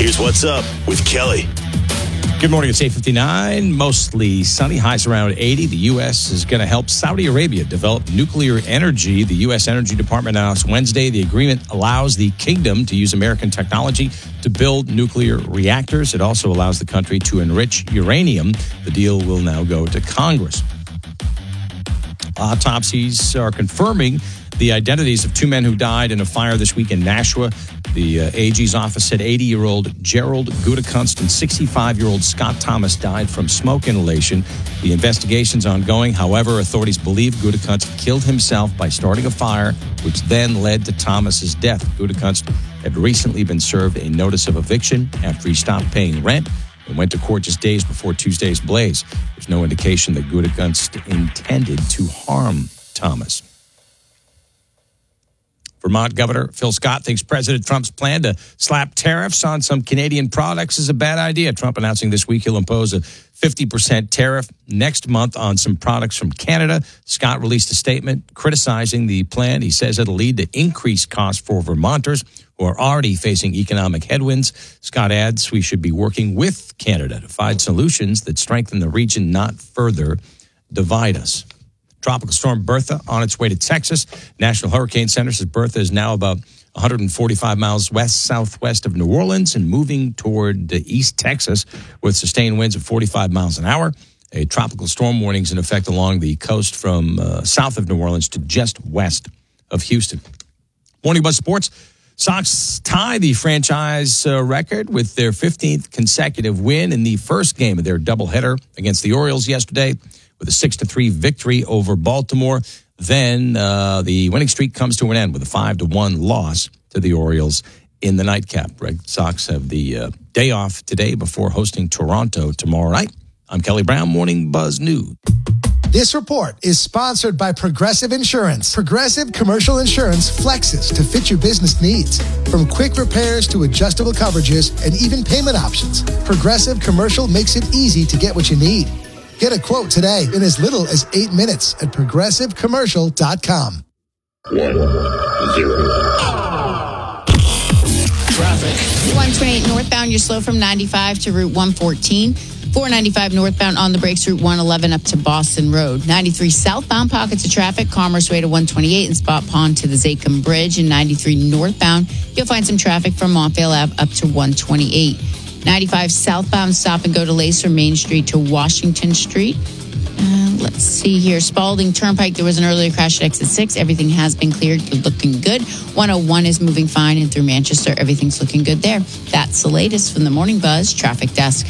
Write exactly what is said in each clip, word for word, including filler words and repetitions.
Here's What's Up with Kelly. Good morning. It's eight fifty-nine. Mostly sunny. Highs around eighty. The U S is going to help Saudi Arabia develop nuclear energy. The U S Energy Department announced Wednesday the agreement allows the kingdom to use American technology to build nuclear reactors. It also allows the country to enrich uranium. The deal will now go to Congress. Autopsies are confirming the identities of two men who died in a fire this week in Nashua. The uh, A G's office said eighty-year-old Gerald Gutekunst and sixty-five-year-old Scott Thomas died from smoke inhalation. The investigation's ongoing. However, authorities believe Gutekunst killed himself by starting a fire, which then led to Thomas's death. Gutekunst had recently been served a notice of eviction after he stopped paying rent and went to court just days before Tuesday's blaze. There's no indication that Gutekunst intended to harm Thomas. Vermont Governor Phil Scott thinks President Trump's plan to slap tariffs on some Canadian products is a bad idea. Trump announcing this week he'll impose a fifty percent tariff next month on some products from Canada. Scott released a statement criticizing the plan. He says it'll lead to increased costs for Vermonters who are already facing economic headwinds. Scott adds we should be working with Canada to find solutions that strengthen the region, not further divide us. Tropical storm Bertha on its way to Texas. National Hurricane Center says Bertha is now about one hundred forty-five miles west-southwest of New Orleans and moving toward East Texas with sustained winds of forty-five miles an hour. A tropical storm warning is in effect along the coast from uh, south of New Orleans to just west of Houston. Morning Buzz Sports. Sox tie the franchise uh, record with their fifteenth consecutive win in the first game of their doubleheader against the Orioles yesterday, with a six to three victory over Baltimore. Then uh, the winning streak comes to an end with a five to one loss to the Orioles in the nightcap. Red Sox have the uh, day off today before hosting Toronto tomorrow night. I'm Kelly Brown, Morning Buzz News. This report is sponsored by Progressive Insurance. Progressive Commercial Insurance flexes to fit your business needs. From quick repairs to adjustable coverages and even payment options, Progressive Commercial makes it easy to get what you need. Get a quote today in as little as eight minutes at progressive commercial dot com. One, zero. Traffic. one twenty-eight northbound, you're slow from ninety-five to Route one fourteen. four ninety-five northbound on the brakes, Route one eleven up to Boston Road. ninety-three southbound, pockets of traffic, Commerce Way to one twenty-eight and Spot Pond to the Zachem Bridge. And ninety-three northbound, you'll find some traffic from Montvale Ave up to one twenty-eight. ninety-five southbound, stop and go delays from Main Street to Washington Street. Uh, let's see here. Spalding Turnpike, there was an earlier crash at exit six. Everything has been cleared. You're looking good. one oh one is moving fine, and through Manchester, everything's looking good there. That's the latest from the Morning Buzz Traffic Desk.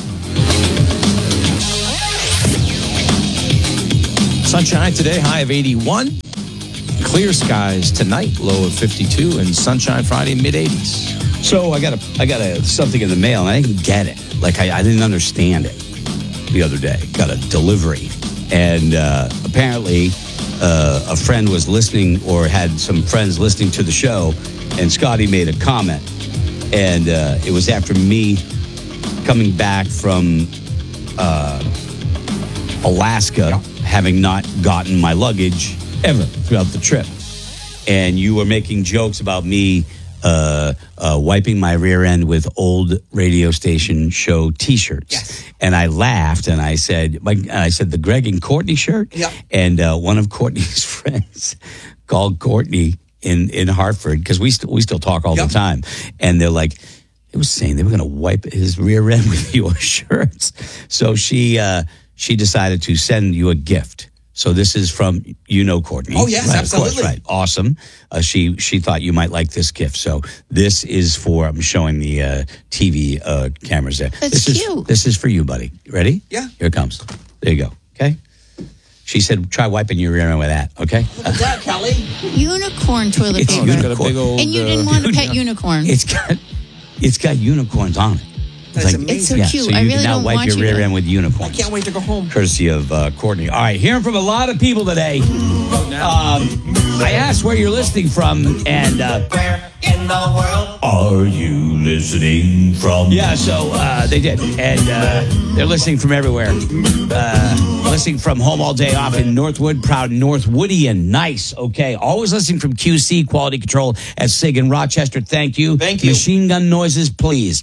Sunshine today, high of eighty-one. Clear skies tonight, low of fifty-two, and sunshine Friday, mid-eighties. So I got a, I got a, something in the mail, and I didn't get it. Like, I, I didn't understand it the other day. Got a delivery. And uh, apparently uh, a friend was listening or had some friends listening to the show, and Scotty made a comment. And uh, it was after me coming back from uh, Alaska, yeah. having not gotten my luggage ever throughout the trip. And you were making jokes about me Uh, uh, wiping my rear end with old radio station show T-shirts, yes. And I laughed and I said, like, I said the Greg and Courtney shirt, yep. And uh, one of Courtney's friends called Courtney in in Hartford because we still we still talk all yep. the time, and they're like, it was saying they were going to wipe his rear end with your shirts, so she uh, she decided to send you a gift. So this is from, you know, Courtney. Oh, yes, right, absolutely. Of course, right. Awesome. Uh, she she thought you might like this gift. So this is for, I'm showing the uh, T V uh, cameras there. That's this cute. Is, this is for you, buddy. Ready? Yeah. Here it comes. There you go. Okay? She said, try wiping your rear end with that. Okay? Look at that, Kelly. Unicorn toilet It's paper. unicorn. Got a big old, And you didn't uh, want a pet unicorn. It's got, it's got unicorns on it. That's like, amazing. It's so yeah, cute. So you I really can now don't wipe want your you rear to. end with unicorns. I can't wait to go home. Courtesy of uh, Courtney. All right, hearing from a lot of people today. Um, I asked where you're listening from, and uh, Where in the world are you listening from. Yeah, so uh, they did. And uh, they're listening from everywhere. Uh, listening from home all day off in Northwood. Proud Northwoodian. Nice. Okay. Always listening from Q C, quality control at SIG in Rochester. Thank you. Thank you. Machine gun noises, please.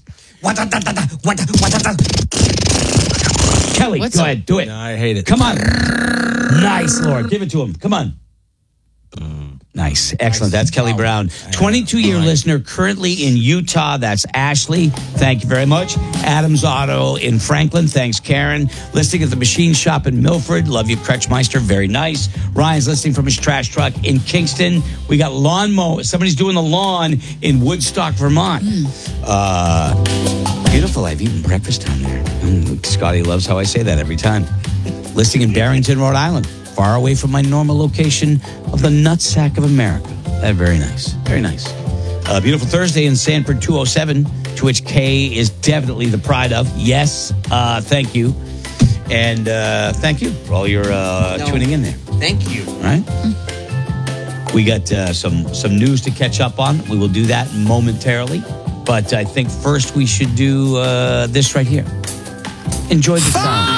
Kelly, What's go up? ahead. Do it. No, I hate it. Come on. Nice, Lord. Give it to him. Come on. Nice. Excellent. That's Kelly Brown. twenty-two-year listener currently in Utah. That's Ashley. Thank you very much. Adams Auto in Franklin. Thanks, Karen. Listening at the machine shop in Milford. Love you, Kretschmeister. Very nice. Ryan's listening from his trash truck in Kingston. We got lawn mow. Somebody's doing the lawn in Woodstock, Vermont. Uh, beautiful. I've eaten breakfast down there. Mm, Scotty loves how I say that every time. Listing in Barrington, Rhode Island. Far away from my normal location of the nutsack of America. Uh, very nice. Very nice. Uh, beautiful Thursday in Sanford two oh seven, to which Kay is definitely the pride of. Yes, uh, thank you. And uh, thank you for all your uh, No. tuning in there. Thank you. All right? We got uh, some, some news to catch up on. We will do that momentarily. But I think first we should do uh, this right here. Enjoy the sound.